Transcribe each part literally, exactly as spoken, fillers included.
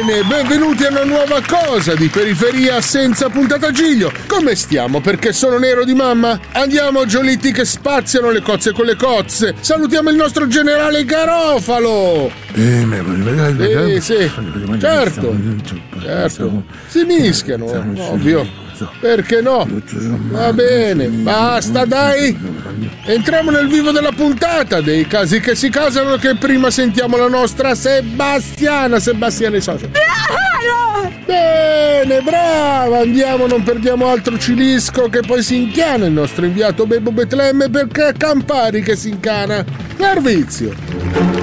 Bene, benvenuti a una nuova cosa di Periferia senza puntata Giglio. Come stiamo? Perché sono nero di mamma? Andiamo, giolitti che spaziano le cozze con le cozze. Salutiamo il nostro generale Garofalo. Eh, sì, certo, certo. Si mischiano, ovvio. Perché no? Va bene, basta dai. Entriamo nel vivo della puntata dei casi che si casano, che prima sentiamo la nostra Sebastiana. Sebastiana e social. Bene, brava, andiamo, non perdiamo altro cilisco che poi si inchiana il nostro inviato Bebo Betlemme, perché Campari che si incana. Servizio.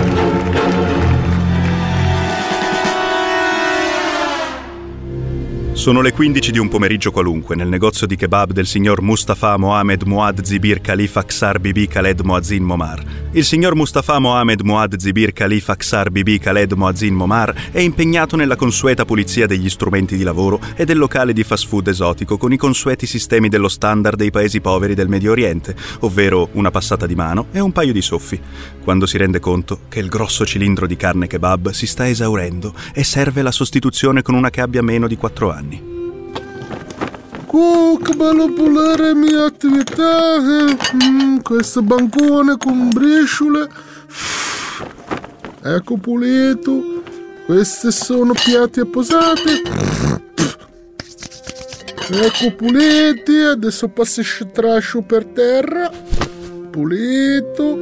Sono le quindici di un pomeriggio qualunque nel negozio di kebab del signor Mustafa Mohamed Muad Zibir Khalifa Ksar Bibi Khaled Moazzin Momar. Il signor Mustafa Mohamed Muad Zibir Khalifa Ksar Bibi Khaled Moazzin Momar è impegnato nella consueta pulizia degli strumenti di lavoro e del locale di fast food esotico con i consueti sistemi dello standard dei paesi poveri del Medio Oriente, ovvero una passata di mano e un paio di soffi, quando si rende conto che il grosso cilindro di carne kebab si sta esaurendo e serve la sostituzione con una che abbia meno di quattro anni. Oh, che bello pulire mia attività. Mm, questo bancone con briciole. Ecco pulito. Questi sono piatti apposati. Ecco puliti. Adesso passo il trascio per terra. Pulito.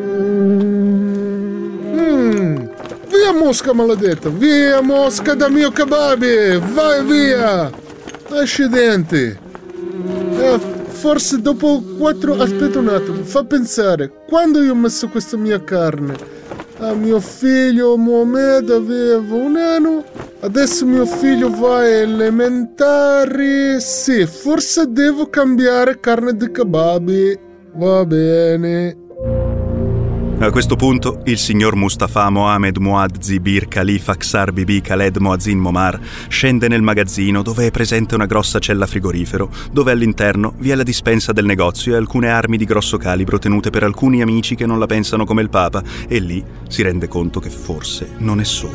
Mm. Via mosca maledetta. Via mosca da mio kebabi. Vai via. Accidenti. Eh, forse dopo quattro... Aspetta un attimo, fa pensare. Quando io ho messo questa mia carne a mio figlio Mohamed aveva un anno, adesso mio figlio va a elementari. Sì, forse devo cambiare carne di kebabi. Va bene. A questo punto, il signor Mustafa Mohamed Muad Zibir Khalifa Ksar Bibi Khaled Moazzin Momar scende nel magazzino dove è presente una grossa cella frigorifero, dove all'interno vi è la dispensa del negozio e alcune armi di grosso calibro tenute per alcuni amici che non la pensano come il Papa, e lì si rende conto che forse non è solo.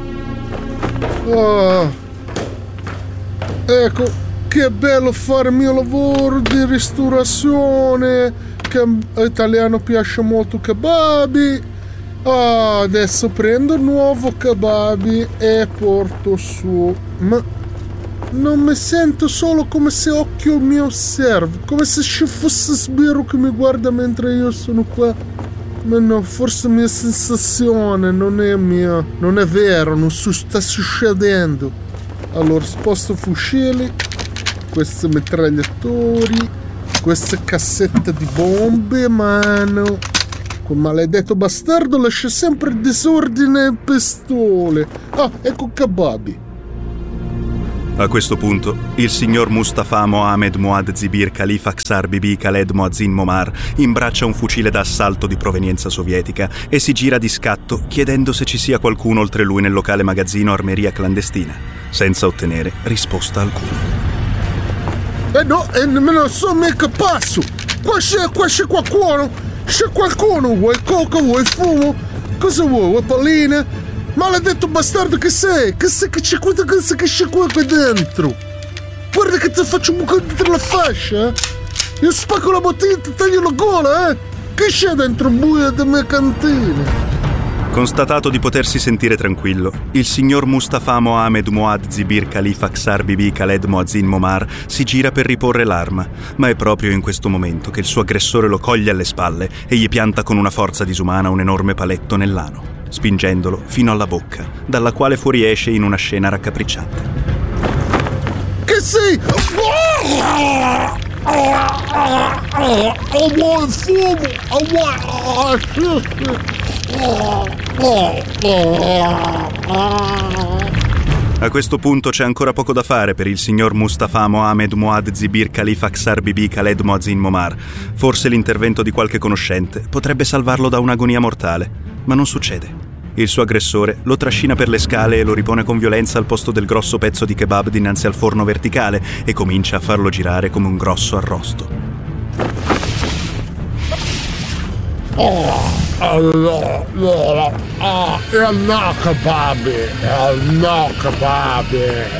Oh. Ecco, che bello fare il mio lavoro di ristorazione. Che all'italiano piace molto kebabi. Ah, adesso prendo il nuovo kebabi e porto su. Ma non mi sento solo come se occhio mi osserva, come se ci fosse Sbirro che mi guarda mentre io sono qua. Ma no, forse mia sensazione non è mia, non è vero, non su, sta succedendo. Allora sposto fucili, questi mitragliatori, queste cassette di bombe, mano. Quel maledetto bastardo lascia sempre il disordine e pistole. Ah, ecco kebabi. A questo punto, il signor Mustafa Mohamed Muad Zibir Khalifa Ksar Bibi Khaled Moazzin Momar imbraccia un fucile da assalto di provenienza sovietica e si gira di scatto chiedendo se ci sia qualcuno oltre lui nel locale magazzino armeria clandestina, senza ottenere risposta alcuna. Eh no, e nemmeno so mica passo. Qua c'è, qua c'è qualcuno. C'è qualcuno. Vuoi coca, vuoi fumo? Cosa vuoi? Vuoi palline? Maledetto bastardo che sei. Che sei che c'è qui, che sei che c'è qua qui dentro. Guarda che ti faccio un buco dentro la fascia, eh. Io spacco la bottiglia e ti taglio la gola, eh. Che c'è dentro buia della mia cantina? Constatato di potersi sentire tranquillo, il signor Mustafa Mohamed Muad Zibir Khalifa Ksar Bibi Khaled Moazzin Momar si gira per riporre l'arma, ma è proprio in questo momento che il suo aggressore lo coglie alle spalle e gli pianta con una forza disumana un enorme paletto nell'ano, spingendolo fino alla bocca, dalla quale fuoriesce in una scena raccapricciante. Che sei? Oh, vuoi fumo? A questo punto c'è ancora poco da fare per il signor Mustafa Mohamed Muad Zibir Khalifa Ksar Bibi Khaled Moazzin Momar. Forse l'intervento di qualche conoscente potrebbe salvarlo da un'agonia mortale, ma non succede. Il suo aggressore lo trascina per le scale e lo ripone con violenza al posto del grosso pezzo di kebab dinanzi al forno verticale e comincia a farlo girare come un grosso arrosto. Oh. Allah, Allah, ah, e no kebab, no kebab.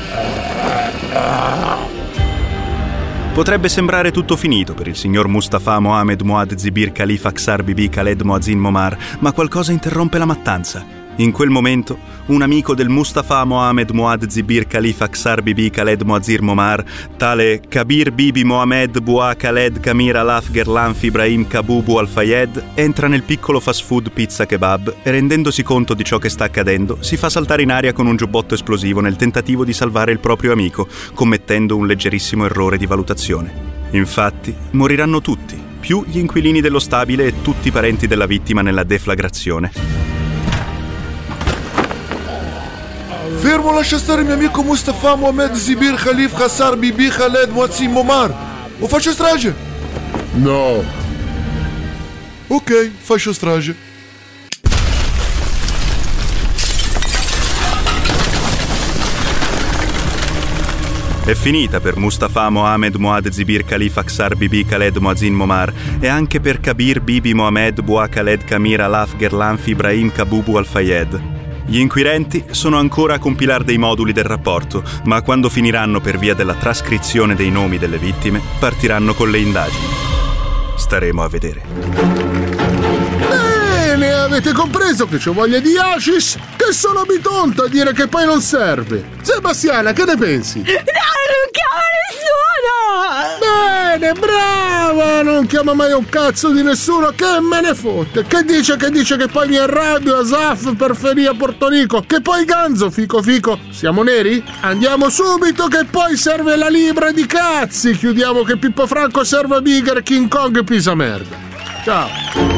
Potrebbe sembrare tutto finito per il signor Mustafa Mohammed Muad Zibir Khalifa Aksar Bibi Khaled Muazzin Momar, ma qualcosa interrompe la mattanza. In quel momento, un amico del Mustafa Mohammed Muad Zibir Khalifa Aksar Bibi Khaled Muazzir Momar, tale Kabir Bibi Mohamed Bua Khaled Kamir Alaf Gerlanf Ibrahim Kabubu Al-Fayed, entra nel piccolo fast food pizza kebab e, rendendosi conto di ciò che sta accadendo, si fa saltare in aria con un giubbotto esplosivo nel tentativo di salvare il proprio amico, commettendo un leggerissimo errore di valutazione. Infatti, moriranno tutti, più gli inquilini dello stabile e tutti i parenti della vittima nella deflagrazione. Fermo, lascia stare mio amico Mustafa Mohammed Zibir Khalifa Aksar Bibi Khaled Muazzin Momar. O faccio strage? No. Ok, faccio strage. È finita per Mustafa Mohammed Muad Zibir Khalifa Aksar Bibi Khaled Muazzin Momar e anche per Kabir Bibi Mohamed Bua Khaled Kamir Alaf Gerlanf Ibrahim Kabubu Al-Fayed. Gli inquirenti sono ancora a compilare dei moduli del rapporto, ma quando finiranno per via della trascrizione dei nomi delle vittime, partiranno con le indagini. Staremo a vedere. Bene, avete compreso che c'ho voglia di hashish? Che sono bitonto a dire che poi non serve. Sebastiana, che ne pensi? No, non chiamo nessuno! Bene, brava! Non chiama mai un cazzo di nessuno, che me ne fotte? Che dice che dice che poi mi arrabbio a Zaf per ferire a Porto Rico? Che poi Ganzo, fico fico, siamo neri? Andiamo subito che poi serve la libra di cazzi! Chiudiamo che Pippo Franco serve a Bigger, King Kong e Pisa merda. Ciao!